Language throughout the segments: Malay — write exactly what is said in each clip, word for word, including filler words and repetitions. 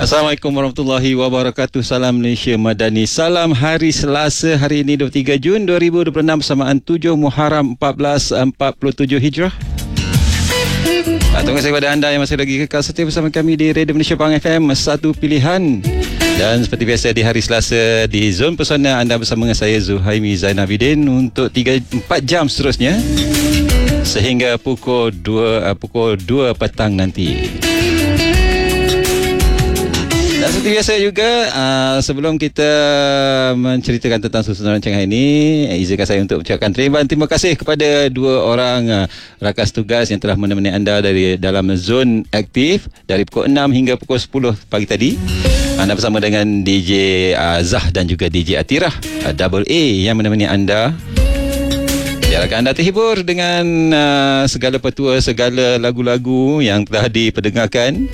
Assalamualaikum warahmatullahi wabarakatuh. Salam Malaysia Madani. Salam hari Selasa, hari ini dua puluh tiga Jun dua ribu dua puluh enam bersamaan tujuh Muharram empat belas empat puluh tujuh Hijrah. Terima kasih kepada anda yang masih lagi kekal setia bersama kami di Radio Malaysia Pahang F M, satu pilihan. Dan seperti biasa di hari Selasa di Zon Pesona, anda bersama dengan saya Zuhaimi Zainabidin untuk tiga empat jam seterusnya sehingga pukul dua pukul dua petang nanti. Dan seperti biasa juga, uh, sebelum kita menceritakan tentang susunan rancangan ini, izinkan saya untuk ucapkan terima, terima kasih kepada dua orang uh, rakas tugas yang telah menemani anda dari dalam zon aktif dari pukul enam hingga pukul sepuluh pagi tadi. Anda bersama dengan D J uh, Zah dan juga D J Atirah uh, Double A yang menemani anda. Diharapkan anda terhibur dengan uh, segala petua, segala lagu-lagu yang telah diperdengarkan.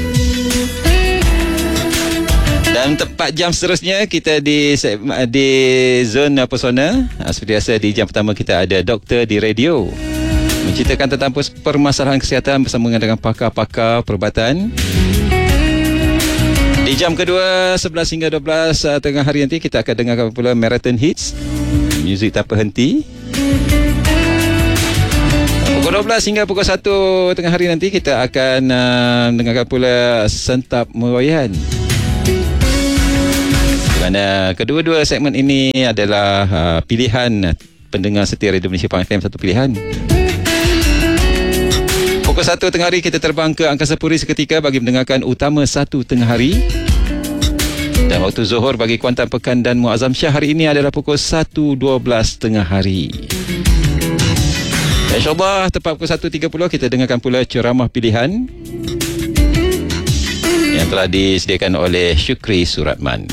Dan tepat jam seterusnya kita di di Zon Pesona. Seperti biasa di jam pertama kita ada doktor di radio menceritakan tentang permasalahan kesihatan bersama dengan pakar-pakar perubatan. Di jam kedua sebelas hingga dua belas tengah hari nanti kita akan dengarkan pula Marathon Hits, muzik tak berhenti. Pukul dua belas hingga pukul satu tengah hari nanti kita akan uh, dengarkan pula Sentap Meroyan. Kerana kedua-dua segmen ini adalah uh, pilihan pendengar setia Radio Malaysia Pahang F M, satu pilihan. Pukul satu tengah hari kita terbang ke Angkasa Puri seketika bagi mendengarkan Utama Satu tengah hari. Dan waktu Zuhur bagi Kuantan Pekan dan Muazzam Syah hari ini adalah pukul satu dua belas tengah hari. InsyaAllah tepat pukul satu tiga puluh kita dengarkan pula ceramah pilihan yang telah disediakan oleh Syukri Suratman.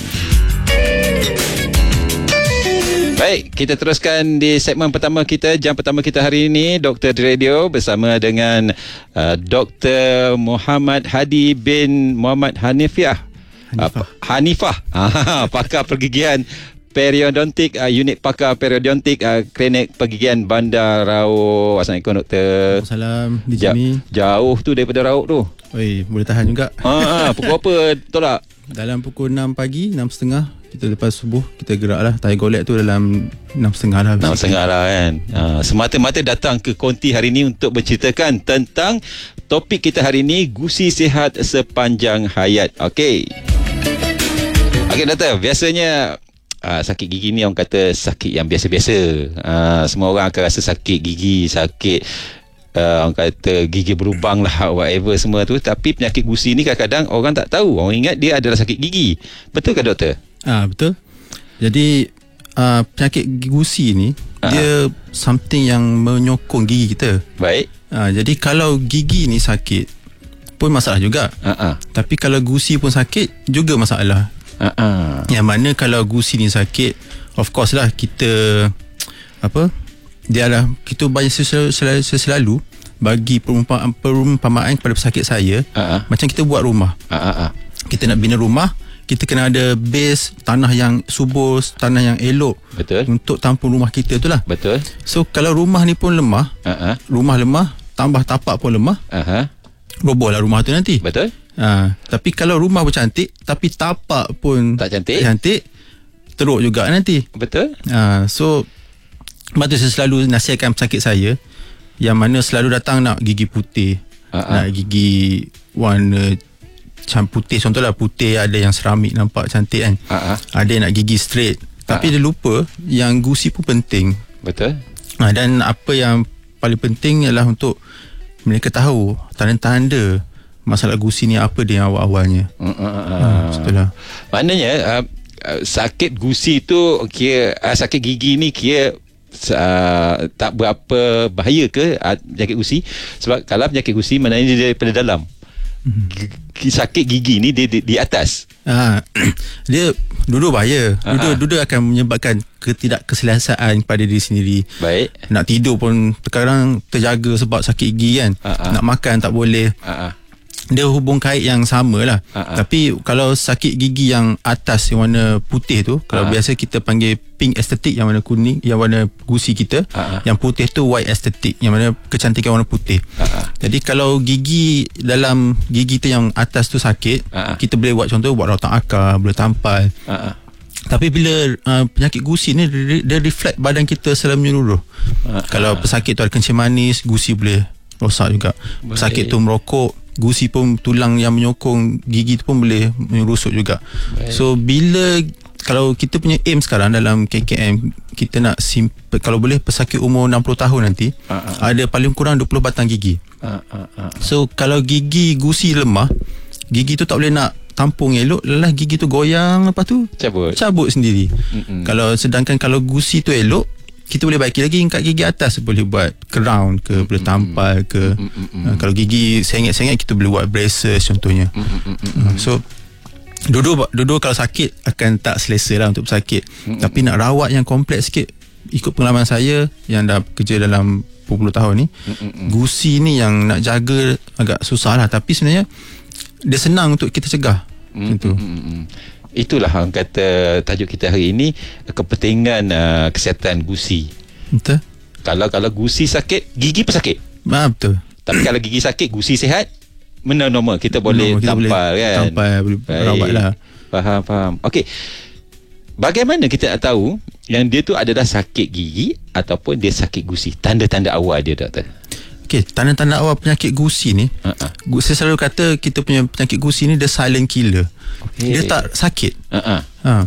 Baik, kita teruskan di segmen pertama kita, jam pertama kita hari ini, Doktor di Radio bersama dengan uh, Doktor Muhammad Hadi bin Muhammad Hanifah. Hanifah. Uh, Hanifah, ah, pakar pergigian periodontik, uh, unit pakar periodontik, uh, klinik pergigian Bandar Rauk. Assalamualaikum Doktor. Assalamualaikum D J Mi. Ja, jauh tu daripada Rauk tu. Oi, boleh tahan juga. Ah, pukul apa tolak? Dalam pukul enam pagi, enam tiga puluh kita lepas subuh kita gerak lah. Tai golek tu dalam enam tiga puluh lah. enam tiga puluh lah kan. Ha, semata-mata datang ke konti hari ini untuk menceritakan tentang topik kita hari ini, gusi sihat sepanjang hayat. Okey. Okey doktor, biasanya uh, sakit gigi ni orang kata sakit yang biasa-biasa. Uh, semua orang akan rasa sakit gigi, sakit Uh, orang kata gigi berlubang lah, whatever semua tu. Tapi penyakit gusi ni kadang-kadang orang tak tahu. Orang ingat dia adalah sakit gigi. Betul ke doktor? Ah, betul. Jadi uh, penyakit gusi ni uh-huh. dia something yang menyokong gigi kita. Baik. uh, Jadi kalau gigi ni sakit pun masalah juga. uh-huh. Tapi kalau gusi pun sakit juga masalah. uh-huh. Yang mana kalau gusi ni sakit, of course lah kita apa dia adalah kita banyak selalu, selalu, selalu bagi perumpamaan, perumpamaan kepada pesakit saya, uh-huh. macam kita buat rumah. uh-huh. Kita nak bina rumah, kita kena ada base tanah yang subur, tanah yang elok. Betul. Untuk tampung rumah kita tu lah. Betul. So kalau rumah ni pun lemah, uh-huh. rumah lemah, tambah tapak pun lemah, uh-huh. roboh lah rumah tu nanti. Betul. uh, Tapi kalau rumah pun cantik tapi tapak pun tak cantik, tak cantik, teruk juga nanti. Betul. uh, So sebab tu saya selalu nasihatkan pesakit saya yang mana selalu datang nak gigi putih, uh-huh. nak gigi warna macam putih, contohlah putih, ada yang seramik nampak cantik kan, uh-huh. ada yang nak gigi straight, uh-huh. tapi dia lupa yang gusi pun penting. Betul. Ha, dan apa yang paling penting ialah untuk mereka tahu tanda-tanda masalah gusi ni apa dia awal-awalnya. uh, uh, uh. Ha, betul lah. Maknanya uh, sakit gusi tu kira, uh, sakit gigi ni kira Uh, tak berapa bahaya ke uh, penyakit gusi? Sebab kalau penyakit gusi maknanya dia daripada dalam. G- sakit gigi ni dia di, di atas. Ha, dia duduk bahaya. Duduk, duduk akan menyebabkan ketidakkeselesaan pada diri sendiri. Baik. Nak tidur pun terkadang terjaga sebab sakit gigi kan. Ha-ha. Nak makan tak boleh. Ha-ha. dia hubung kait yang sama lah. Uh-huh. Tapi kalau sakit gigi yang atas yang warna putih tu, kalau uh-huh. biasa kita panggil pink estetik yang warna kuning, yang warna gusi kita, uh-huh. yang putih tu white estetik yang mana kecantikan warna putih. Uh-huh. Jadi kalau gigi dalam gigi tu yang atas tu sakit, uh-huh. kita boleh buat contoh buat rawatan akar, boleh tampal. Uh-huh. Tapi bila uh, penyakit gusi ni dia, dia reflect badan kita secara menyeluruh. Uh-huh. Kalau pesakit tu ada kencing manis, gusi boleh rosak juga. Boleh. Pesakit tu merokok, gusi pun, tulang yang menyokong gigi tu pun boleh merosot juga. Baik. So bila kalau kita punya aim sekarang dalam K K M, kita nak simple, kalau boleh pesakit umur enam puluh tahun nanti uh-huh. ada paling kurang dua puluh batang gigi. Uh-huh. So kalau gigi gusi lemah, gigi tu tak boleh nak tampung elok, lelah gigi tu goyang, lepas tu cabut cabut sendiri. Mm-mm. Kalau sedangkan kalau gusi tu elok, kita boleh baiki lagi kat gigi atas, boleh buat crown ke, mm-hmm. boleh tampal ke. Mm-hmm. Uh, kalau gigi sengit-sengit, kita boleh buat braces contohnya. Mm-hmm. Uh, so dua-dua, dua-dua kalau sakit akan tak selesa lah untuk pesakit. Mm-hmm. Tapi nak rawat yang kompleks sikit, ikut pengalaman saya yang dah kerja dalam berpuluh tahun ni, mm-hmm. gusi ni yang nak jaga agak susah lah. Tapi sebenarnya dia senang untuk kita cegah. Mm-hmm. Macam tu. Itulah orang kata tajuk kita hari ini, kepentingan uh, kesihatan gusi. Betul. Kalau kalau gusi sakit, gigi pun sakit. Ah, betul. Tapi kalau gigi sakit, gusi sihat, mana normal, kita boleh normal, kita tampal boleh kan. Tampal, boleh rawat lah. Faham, faham. Okey. Bagaimana kita nak tahu yang dia tu adalah sakit gigi ataupun dia sakit gusi? Tanda-tanda awal dia, doktor. Okey, tanda-tanda awal penyakit gusi ni, uh-uh. saya selalu kata kita punya penyakit gusi ni dia silent killer. Okay. Dia tak sakit. Uh-uh. Ha.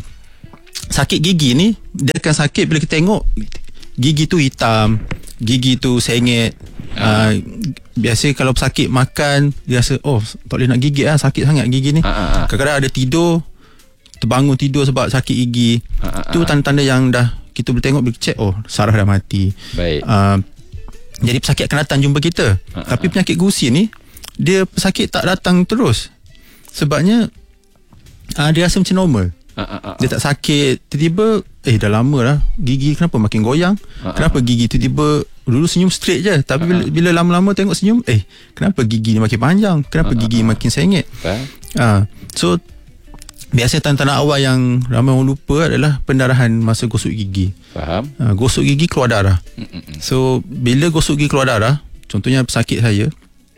Sakit gigi ni dia akan sakit bila kita tengok gigi tu hitam, gigi tu sengit. Uh. Uh, biasa kalau pesakit makan, dia rasa oh tak boleh nak gigit lah, sakit sangat gigi ni. Uh-uh. Kadang-kadang ada tidur, terbangun tidur sebab sakit gigi. Uh-uh. Tu tanda-tanda yang dah kita boleh tengok, bila check, oh saraf dah mati. Baik. Uh, Jadi pesakit akan datang jumpa kita. Uh-huh. Tapi penyakit gusi ni, dia pesakit tak datang terus. Sebabnya uh, dia rasa macam normal. Uh-huh. Dia tak sakit. Tiba-tiba, eh dah lama lah gigi kenapa makin goyang. Uh-huh. Kenapa gigi tiba-tiba, dulu senyum straight je, tapi uh-huh. bila, bila lama-lama tengok senyum, eh kenapa gigi ni makin panjang, kenapa uh-huh. gigi makin sengit. uh-huh. uh, So biasa tanda-tanda awal yang ramai orang lupa adalah pendarahan masa gosok gigi. Faham. Ha, gosok gigi keluar darah. Mm-mm. So bila gosok gigi keluar darah, contohnya pesakit saya,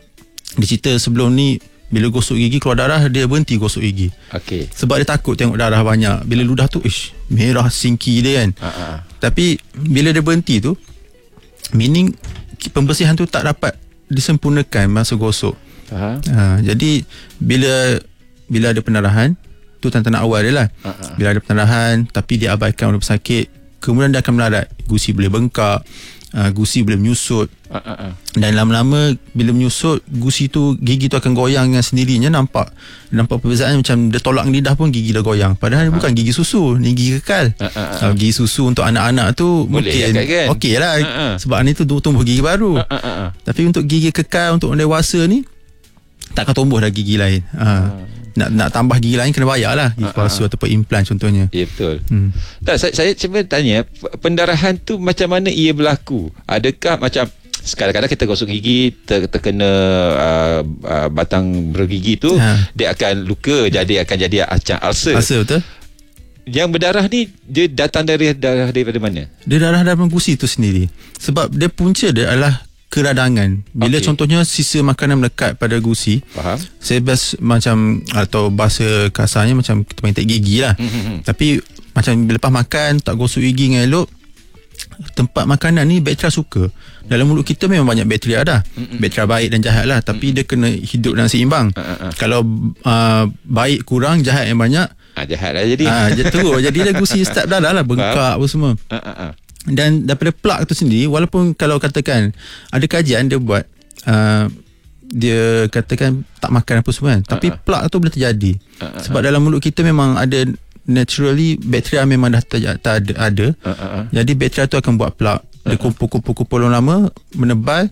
dia cerita sebelum ni bila gosok gigi keluar darah, dia berhenti gosok gigi. Okey. Sebab dia takut tengok darah banyak. Bila ludah tu ish, merah singki dia kan. Uh-huh. Tapi bila dia berhenti tu, meaning pembersihan tu tak dapat disempurnakan masa gosok. Uh-huh. Ha, jadi bila bila ada pendarahan, tu tanda-tanda awal dia lah. Uh-huh. Bila ada pendarahan tapi dia abaikan oleh pesakit, kemudian dia akan melarat. Gusi boleh bengkak, uh, gusi boleh menyusut. Uh-huh. Dan lama-lama bila menyusut, gusi tu, gigi tu akan goyang dengan sendirinya. Nampak nampak perbezaan, macam dia tolak lidah pun gigi dah goyang. Padahal uh-huh. bukan gigi susu, ni gigi kekal. Uh-huh. Uh, gigi susu untuk anak-anak tu boleh mungkin kan? Okey lah. Uh-huh. Sebab ni tu tumbuh gigi baru. Uh-huh. Tapi untuk gigi kekal, untuk orang dewasa ni, takkan tumbuh dah gigi lain. uh. Uh. Nak nak tambah gigi lain kena bayar lah, gigi palsu uh-huh. ataupun implant contohnya. Ya, betul. Hmm. Tak, saya, saya cuba tanya, pendarahan tu macam mana ia berlaku? Adakah macam kadang-kadang kita gosok gigi ter, terkena uh, uh, batang bergigi tu, ha. dia akan luka, jadi akan jadi macam ulcer. Ulcer, betul. Yang berdarah ni dia datang dari darah daripada mana? Dia darah dalam gusi tu sendiri. Sebab dia punca dia adalah keradangan. Bila okay. contohnya sisa makanan melekat pada gusi, faham. Saya biasa macam, atau bahasa kasarnya macam kita panggil tak gigi lah. Mm-hmm. Tapi macam bila lepas makan tak gosok gigi dengan elok, tempat makanan ni bakteria suka. Dalam mulut kita memang banyak bakteria dah. Mm-hmm. Bakteria baik dan jahat lah. Tapi mm-hmm. dia kena hidup dan seimbang. Uh-uh. Kalau uh, baik kurang, jahat yang banyak, ah, jahat lah jadi. Ah, terus jadi dia gusi start dah lah, bengkak apa semua. Uh-uh. Dan daripada plak tu sendiri, walaupun kalau katakan ada kajian dia buat, uh, dia katakan tak makan apa semua kan, tapi uh-uh. plak tu boleh terjadi. Uh-uh. Sebab dalam mulut kita memang ada naturally bakteria memang dah tak ada, ada. Uh-uh. Jadi bakteria tu akan buat plak. Dia kumpul-kumpul-kumpul lama, menebal,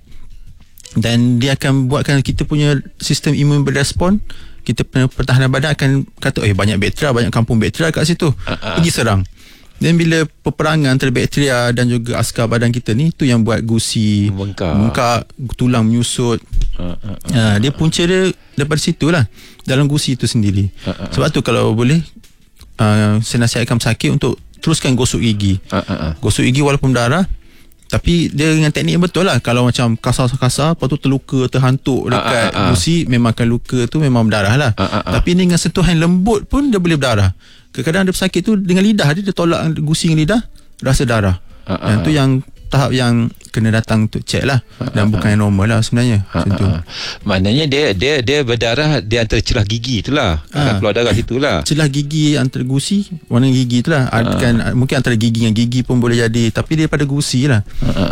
dan dia akan buatkan kita punya sistem imun berrespon. Kita punya pertahanan badan akan kata, eh banyak bakteria, banyak kampung bakteria kat situ, uh-uh. pergi serang. Dan bila peperangan antara bakteria dan juga askar badan kita ni, tu yang buat gusi membengkak, membengkak tulang menyusut. Uh, uh, uh, uh, dia punca dia daripada situ lah, dalam gusi itu sendiri. Uh, uh, uh. Sebab tu kalau boleh uh, saya nasihatkan pesakit untuk teruskan gosok gigi. Uh, uh, uh. Gosok gigi walaupun darah, tapi dia dengan teknik yang betul lah. Kalau macam kasar-kasar, lepas tu terluka, terhantuk dekat uh, uh, uh. gusi, memang akan luka tu memang berdarah lah. Uh, uh, uh. Tapi dengan sentuhan lembut pun dia boleh berdarah. Kadang-kadang ada pesakit tu dengan lidah dia, dia tolak gusi dengan lidah, rasa darah. Uh, uh, Dan tu yang tahap yang kena datang untuk cek lah. Dan bukan yang normal lah sebenarnya. Macam tu. Maknanya dia dia dia berdarah di antara celah gigi tu lah. Akan keluar darah situ lah. Celah gigi antara gusi, warna gigi tu lah. Kan, mungkin antara gigi dengan gigi pun boleh jadi, tapi dia pada gusi lah.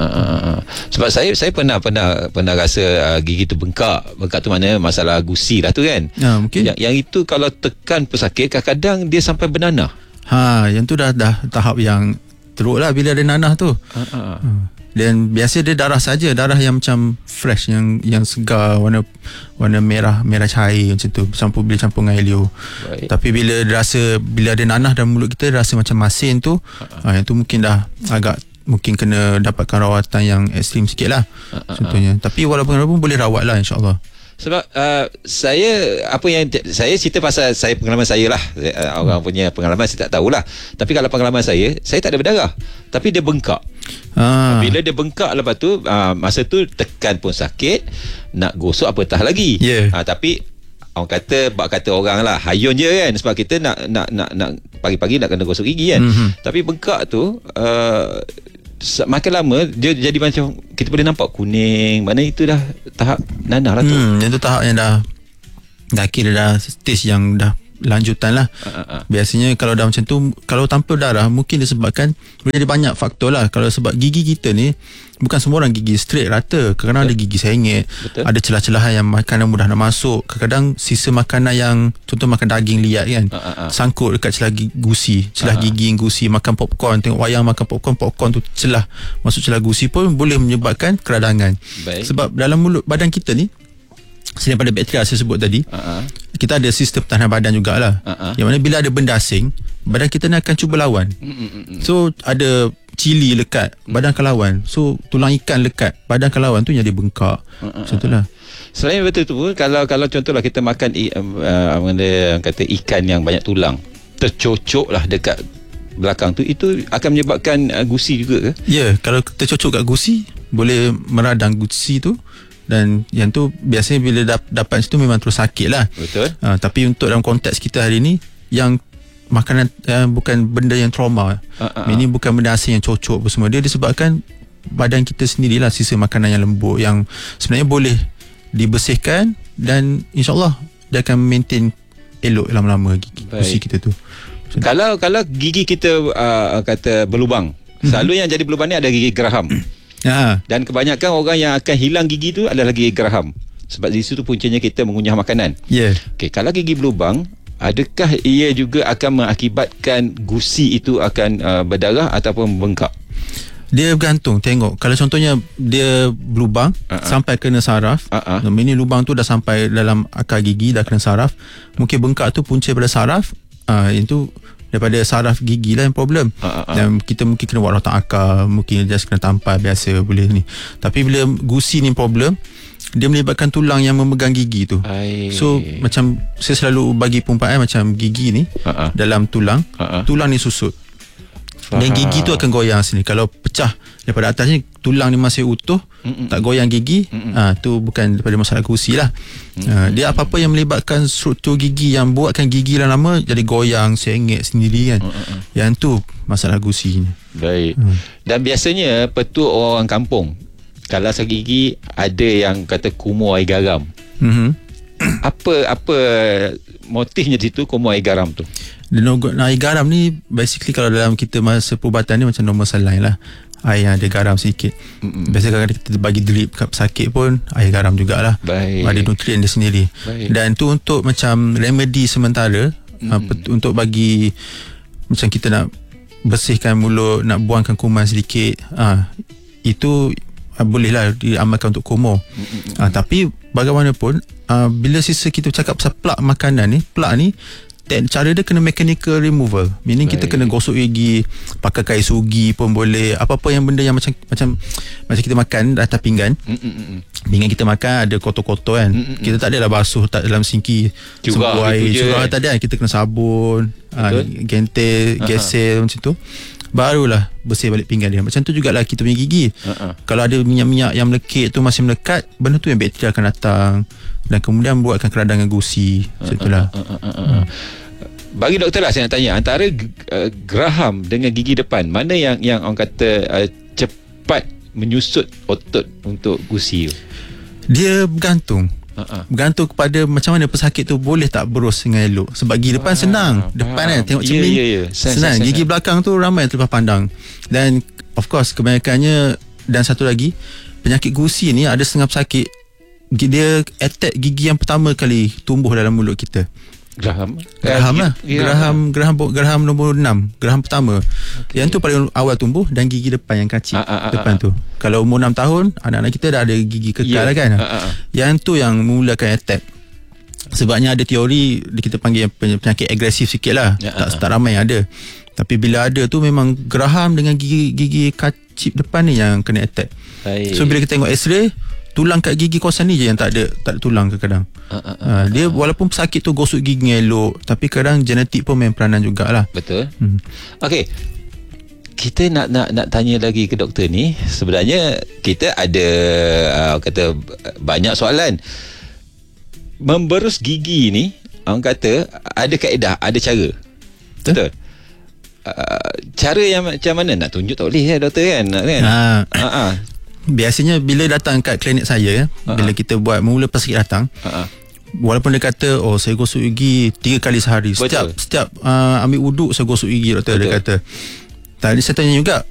Sebab saya saya pernah pernah pernah rasa uh, gigi tu bengkak. Bengkak tu mana masalah gusi lah tu kan. Ha, mungkin. Yang, yang itu kalau tekan pesakit, kadang-kadang dia sampai bernanah. Ha, yang tu dah dah tahap yang teruk lah bila ada nanah tu. Uh-uh. Dan biasa dia darah saja, darah yang macam fresh, yang yang segar, warna warna merah merah cair macam tu, campur bila campur dengan air liur. Baik. Tapi bila dia rasa, bila ada nanah dalam mulut kita, dia rasa macam masin tu, uh-uh. ha, yang tu mungkin dah agak mungkin kena dapatkan rawatan yang ekstrim sikit lah. Uh-uh. Contohnya. Tapi walaupun walaupun boleh rawat lah, insyaAllah. Sebab uh, saya apa yang saya cerita pasal saya pengalaman saya lah. Uh, orang punya pengalaman saya tak tahulah. Tapi kalau pengalaman saya, saya tak ada berdarah, tapi dia bengkak. Ah. Bila dia bengkak, lepas tu uh, masa tu tekan pun sakit, nak gosok apatah lagi. Yeah. Uh, tapi orang kata, bak kata orang lah, hayun je kan, sebab kita nak nak nak nak pagi-pagi nak kena gosok gigi kan. Mm-hmm. Tapi bengkak tu uh, makin lama dia jadi macam kita boleh nampak kuning. Mana itu dah tahap nanah lah tu. Hmm, yang tu tahap yang dah dah kira dah stage yang dah lanjutan lah. Uh, uh, uh. Biasanya kalau dah macam tu, kalau tanpa darah, mungkin disebabkan boleh jadi banyak faktor lah. Kalau sebab gigi kita ni bukan semua orang gigi straight rata. Kadang-kadang ada gigi sengit. Betul. Ada celah-celahan yang makanan mudah nak masuk. Kadang-kadang sisa makanan yang, contoh makan daging liat kan, uh, uh, uh. sangkut dekat celah gusi, celah uh, uh. gigi gusi. Makan popcorn, tengok wayang makan popcorn, popcorn tu celah masuk celah gusi pun boleh menyebabkan keradangan. Baik. Sebab dalam mulut badan kita ni, selain pada bakteria saya sebut tadi, uh-huh. kita ada sistem pertahanan badan jugalah. Uh-huh. Yang mana bila ada benda asing, badan kita ni akan cuba lawan. Uh-huh. So ada cili lekat, badan akan lawan. So tulang ikan lekat, badan akan lawan, tu yang dia bengkak. Uh-huh. Macam itulah. Selain betul tu, kalau kalau contohlah kita makan uh, uh, kata ikan yang banyak tulang, tercocok lah dekat belakang tu, itu akan menyebabkan uh, gusi juga ke? Ya, yeah, kalau tercocok kat gusi, boleh meradang gusi tu. Dan yang tu biasanya bila dap, dapat situ memang terus sakit lah. Betul. Uh, tapi untuk dalam konteks kita hari ni, yang makanan uh, bukan benda yang trauma. Uh, uh, Ini uh. bukan benda asing yang cocok semua. Dia disebabkan badan kita sendirilah sisa makanan yang lembut, yang sebenarnya boleh dibersihkan, dan insyaAllah dia akan maintain elok lama-lama gigi gusi kita tu. So, kalau kalau gigi kita uh, kata berlubang, hmm. selalu yang jadi berlubang ni ada gigi geraham. Ya. Dan kebanyakan orang yang akan hilang gigi tu adalah gigi geraham. Sebab di situ puncanya kita mengunyah makanan. Ya. Yeah. Okey, kalau gigi berlubang, adakah ia juga akan mengakibatkan gusi itu akan uh, berdarah ataupun membengkak? Dia bergantung, tengok. Kalau contohnya dia berlubang uh-uh. sampai kena saraf, uh-uh. ini lubang tu dah sampai dalam akar gigi, dah kena saraf, mungkin bengkak tu punca pada saraf. uh, Itu daripada saraf gigi lah yang problem. Uh, uh, uh. Dan kita mungkin kena buat rawatan akar, mungkin just kena tampal biasa boleh ni. Tapi bila gusi ni problem, dia melibatkan tulang yang memegang gigi tu. Ayy. So macam saya selalu bagi perumpamaan macam gigi ni uh, uh. dalam tulang, uh, uh. tulang ni susut. Faham. Dan gigi tu akan goyang sini. Kalau pecah daripada atas ni, tulang ni masih utuh, Mm-mm. tak goyang gigi, ah, tu bukan daripada masalah gusi lah. Ah, dia apa-apa yang melibatkan struktur gigi yang buatkan gigi lama-lama jadi goyang, sengit sendiri kan. Mm-mm. Yang tu masalah gusi ni. Baik. Hmm. Dan biasanya petua orang kampung, kalau sakit gigi ada yang kata kumur air garam. Mm-hmm. apa apa motifnya di situ kumur air garam tu? Air garam ni basically kalau dalam kita masa perubatan ni macam normal saline lah. Air yang ada garam sikit. Mm-mm. Biasa kadang-kadang kita bagi drip kat pesakit pun air garam jugalah. Baik. Ada nutrien dia sendiri. Baik. Dan tu untuk macam remedy sementara, mm. untuk bagi macam kita nak bersihkan mulut, nak buangkan kuman sedikit, ah, itu ah, bolehlah diamalkan untuk kumur. Ah, tapi bagaimanapun, ah, bila sisa kita cakap pasal plak makanan ni, plak ni cara dia kena mechanical removal, meaning right. kita kena gosok gigi pakai kain sugi pun boleh, apa-apa yang benda yang macam macam macam kita makan atas pinggan. Mm-mm. Pinggan kita makan ada kotor-kotor kan. Mm-mm. Kita tak adalah basuh tak dalam sinki semua air curah, tak ada, kita kena sabun, ha, gentel, geser macam tu, barulah bersih balik pinggan dia. Macam tu jugalah kita punya gigi. Uh-uh. Kalau ada minyak-minyak yang melekit tu masih melekat, benda tu yang bakteria akan datang dan kemudian buatkan keradangan gusi. Macam itulah. Uh, uh, uh, uh, uh. Hmm. Bagi doktor lah saya nak tanya, antara uh, geraham dengan gigi depan, mana yang yang orang kata uh, cepat menyusut otot untuk gusi? Dia bergantung. Uh-uh. Bergantung kepada macam mana pesakit tu boleh tak berus dengan elok. Sebab gigi depan ah, senang. Depan ah, kan tengok cermin, yeah, yeah, yeah. Senang, senang. Senang. Gigi belakang tu ramai yang terlepas pandang. Dan of course kebanyakannya, dan satu lagi, penyakit gusi ni ada setengah pesakit dia attack gigi yang pertama kali tumbuh dalam mulut kita. Geraham Geraham lah Geraham Geraham Geraham nombor enam, geraham pertama. Okay. Yang tu paling awal tumbuh, dan gigi depan yang kacip. ah, ah, Depan ah, tu kalau umur enam tahun, anak-anak kita dah ada gigi kekal, yeah. lah kan. ah, ah. Yang tu yang memulakan attack. Sebabnya ada teori kita panggil penyakit agresif sikit lah. yeah, Tak, ah, tak ramai yang ada. Tapi bila ada tu memang geraham dengan gigi gigi kacip depan ni yang kena attack. Hai. So bila kita tengok x-ray, tulang kat gigi kawasan ni je yang tak ada tak ada tulang kadang-kadang. Uh, uh, uh, uh, dia walaupun pesakit tu gosok gigi elok, tapi kadang genetik pun main peranan jugalah. Betul. Hmm. Okey. Kita nak nak nak tanya lagi ke doktor ni. Sebenarnya kita ada uh, kata banyak soalan. Memberus gigi ni, orang kata ada kaedah, ada cara. Betul. Betul. Uh, cara yang macam mana nak tunjuk tak boleh ya doktor kan? kan? Ha. Ha. ha. Biasanya bila datang kat klinik saya, uh-huh. bila kita buat mula pesakit datang, uh-huh. walaupun dia kata oh saya gosok gigi tiga kali sehari, Betul. setiap setiap uh, ambil wuduk saya gosok gigi doktor. Betul. Dia kata tadi saya tanya juga,